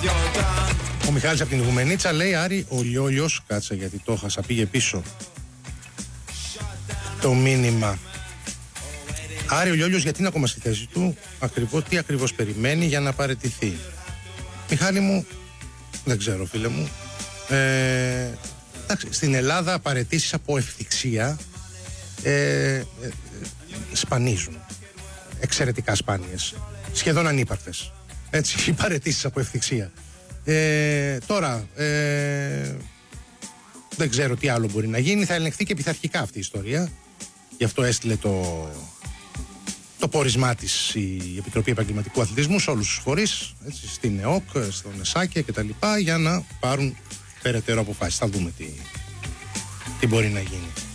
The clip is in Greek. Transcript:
Ο Μιχάλης από την Γουμενίτσα λέει: Άρη, ο Λιόλιος, κάτσε γιατί το έχασα, πήγε πίσω το μήνυμα. Άρη, ο Λιόλιος γιατί είναι ακόμα στη θέση του, τι ακριβώς περιμένει για να παραιτηθεί? Μιχάλη μου, δεν ξέρω φίλε μου. Εντάξει, στην Ελλάδα παραιτήσεις από ευθυξία σπανίζουν. Εξαιρετικά σπάνιες. Σχεδόν ανύπαρκτες. Έτσι, οι παραιτήσεις από ευθυξία. Τώρα, δεν ξέρω τι άλλο μπορεί να γίνει. Θα ελεγχθεί και πειθαρχικά αυτή η ιστορία. Γι' αυτό έστειλε το πόρισμά της η Επιτροπή Επαγγελματικού Αθλητισμού σε όλους τους φορείς, έτσι, στην ΕΟΚ, στον ΕΣΑΚΕ κτλ. Για να πάρουν περαιτέρω αποφάσεις. Θα δούμε τι μπορεί να γίνει.